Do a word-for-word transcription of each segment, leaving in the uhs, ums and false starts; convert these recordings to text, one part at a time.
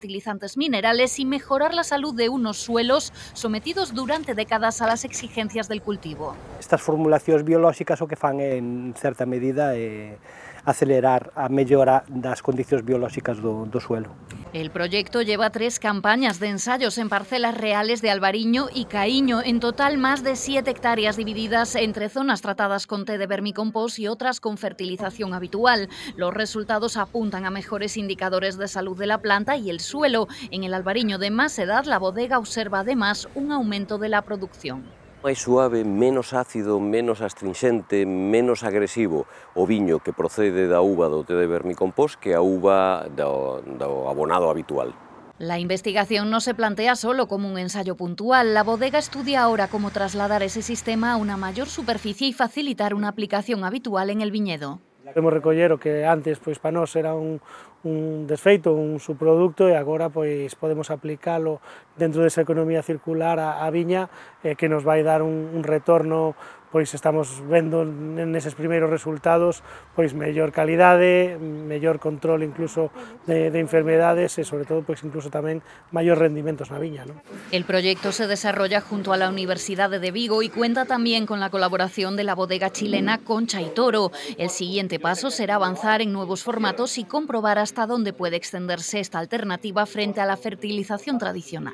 fertilizantes minerales y mejorar la salud de unos suelos sometidos durante décadas a las exigencias del cultivo. Estas formulacións biolóxicas o que fan é, en certa medida, é acelerar a mellora das condicións biolóxicas do, do suelo. El proyecto lleva tres campañas de ensayos en parcelas reales de Albariño y Caíño, en total más de siete hectáreas divididas entre zonas tratadas con té de vermicompost y otras con fertilización habitual. Los resultados apuntan a mejores indicadores de salud de la planta y el suelo. En el Albariño de más edad, la bodega observa además un aumento de la producción. É suave, menos ácido, menos astringente, menos agresivo o viño que procede da uva do té de vermicompost que a uva do, do abonado habitual. La investigación no se plantea solo como un ensayo puntual. La bodega estudia ahora cómo trasladar ese sistema a una mayor superficie y facilitar una aplicación habitual en el viñedo. Podemos recoller o que antes pois, para nós era un, un desfeito, un subproducto, e agora pois, podemos aplicalo dentro desa economía circular a, a viña, eh, que nos vai dar un, un retorno, pois estamos vendo neses primeiros resultados pois mellor calidade, mellor control incluso de, de enfermedades e sobre todo pois incluso tamén maior rendimentos na viña, ¿no? El proyecto se desarrolla junto a la Universidad de Vigo y cuenta también con la colaboración de la bodega chilena Concha y Toro. El siguiente paso será avanzar en nuevos formatos y comprobar hasta dónde puede extenderse esta alternativa frente a la fertilización tradicional.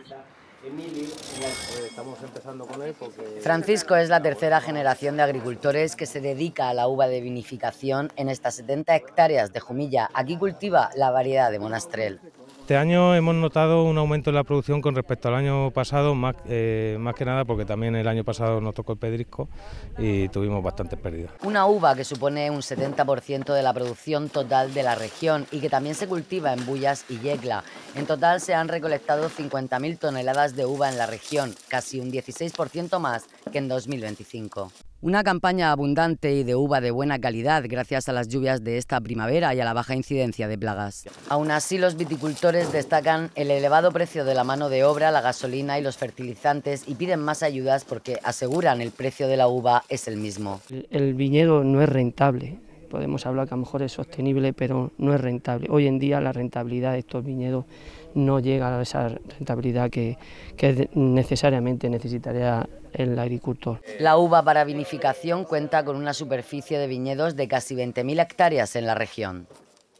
Francisco es la tercera generación de agricultores que se dedica a la uva de vinificación en estas setenta hectáreas de Jumilla. Aquí cultiva la variedad de Monastrell. Este año hemos notado un aumento en la producción con respecto al año pasado, más, eh, más que nada porque también el año pasado nos tocó el pedrisco y tuvimos bastantes pérdidas. Una uva que supone un setenta por ciento de la producción total de la región y que también se cultiva en Bullas y Yecla. En total se han recolectado cincuenta mil toneladas de uva en la región, casi un dieciséis por ciento más que en dos mil veinticinco. Una campaña abundante y de uva de buena calidad gracias a las lluvias de esta primavera y a la baja incidencia de plagas. Aún así, los viticultores destacan el elevado precio de la mano de obra, la gasolina y los fertilizantes y piden más ayudas porque aseguran el precio de la uva es el mismo. El viñedo no es rentable. Podemos hablar que a lo mejor es sostenible, pero no es rentable. Hoy en día la rentabilidad de estos viñedos no llega a esa rentabilidad que, que necesariamente necesitaría el agricultor. La uva para vinificación cuenta con una superficie de viñedos de casi veinte mil hectáreas en la región.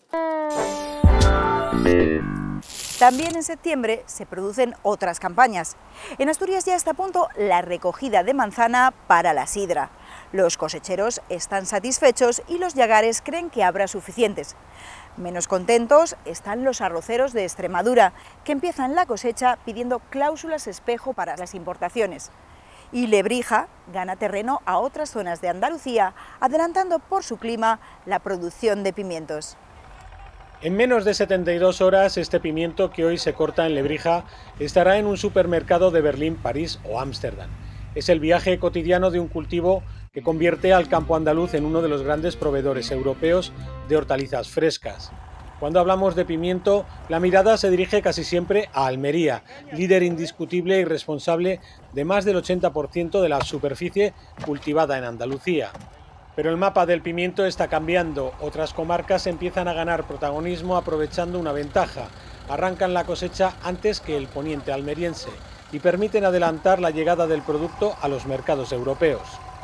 También en septiembre se producen otras campañas. En Asturias ya está a punto la recogida de manzana para la sidra. Los cosecheros están satisfechos y los llagares creen que habrá suficientes. Menos contentos están los arroceros de Extremadura, que empiezan la cosecha pidiendo cláusulas espejo para las importaciones. Y Lebrija gana terreno a otras zonas de Andalucía, adelantando por su clima la producción de pimientos. En menos de setenta y dos horas, este pimiento que hoy se corta en Lebrija estará en un supermercado de Berlín, París o Ámsterdam. Es el viaje cotidiano de un cultivo que convierte al campo andaluz en uno de los grandes proveedores europeos de hortalizas frescas. Cuando hablamos de pimiento, la mirada se dirige casi siempre a Almería, líder indiscutible y responsable de más del ochenta por ciento de la superficie cultivada en Andalucía. Pero el mapa del pimiento está cambiando. Otras comarcas empiezan a ganar protagonismo aprovechando una ventaja. Arrancan la cosecha antes que el poniente almeriense y permiten adelantar la llegada del producto a los mercados europeos.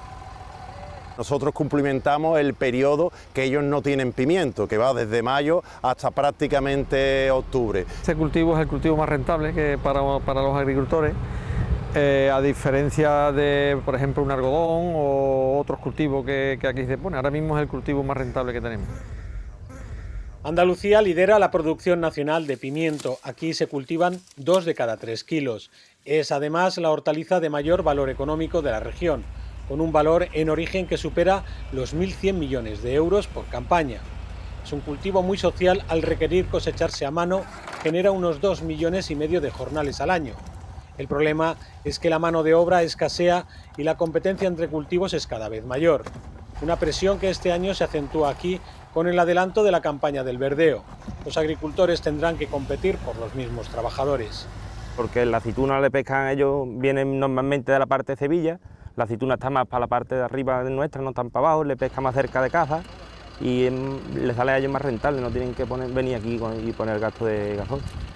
Nosotros cumplimentamos el periodo que ellos no tienen pimiento, que va desde mayo hasta prácticamente octubre. Este cultivo es el cultivo más rentable que para, para los agricultores, eh, a diferencia de, por ejemplo, un algodón o otros cultivos que, que aquí se pone. Ahora mismo es el cultivo más rentable que tenemos. Andalucía lidera la producción nacional de pimiento. Aquí se cultivan dos de cada tres kilos. Es además la hortaliza de mayor valor económico de la región, con un valor en origen que supera los mil cien millones de euros por campaña. Es un cultivo muy social. Al requerir cosecharse a mano, genera unos dos millones y medio de jornales al año. El problema es que la mano de obra escasea y la competencia entre cultivos es cada vez mayor. Una presión que este año se acentúa aquí con el adelanto de la campaña del verdeo. Los agricultores tendrán que competir por los mismos trabajadores. Porque la aceituna le pescan ellos, vienen normalmente de la parte de Sevilla. La aceituna está más para la parte de arriba de nuestra, no tan para abajo, le pesca más cerca de casa y les sale a ellos más rentable, no tienen que poner, venir aquí y poner gasto de gasoil.